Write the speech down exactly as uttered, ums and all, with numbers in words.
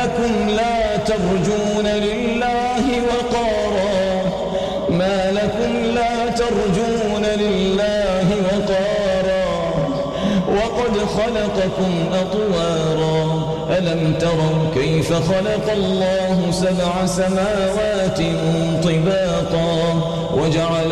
لكم لا ترجون لله وقارا ما لكم لا ترجون لله وقارا وقد خلقكم أطوارا ألم تروا كيف خلق الله سبع سماوات طباقا وجعل